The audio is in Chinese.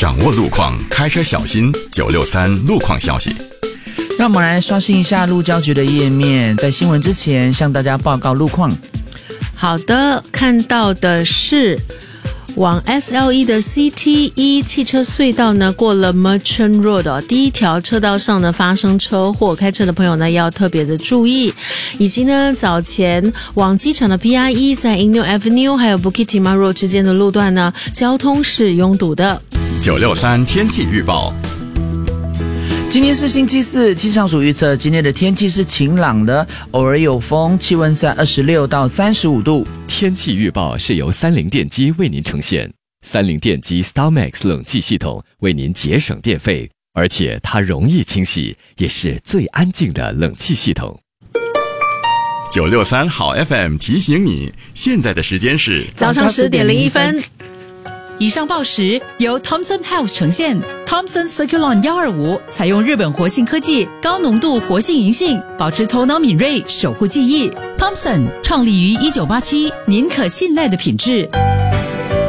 掌握路况，开车小心。963路况消息。 让我们来刷新一下路交局的页面，在新闻之前向大家报告路况。 好的，看到的是往 SLE 的 CT1 汽车隧道呢，过了 Merchant Road 第一条车道上呢发生车祸，开车的朋友呢要特别的注意。以及呢早前往机场的 PR1 在 Inyo Avenue 还有 Bukit Timah Road 之间的路段呢，交通是拥堵的。 963天气预报。 今天是星期四，气象署预测今天的天气是晴朗的，偶尔有风，气温在26到35度。 天气预报是由三菱电机为您呈现。三菱电机 StarMax 冷气系统为您节省电费，而且它容易清洗，也是最安静的冷气系统。 963好 FM 提醒你，现在的时间是早上10点01分。 以上报时由 Thomson Health 呈现。Thomson Circulon 125采用日本活性科技，高浓度活性银杏，保持头脑敏锐，守护记忆。Thomson 创立于1987，您可信赖的品质。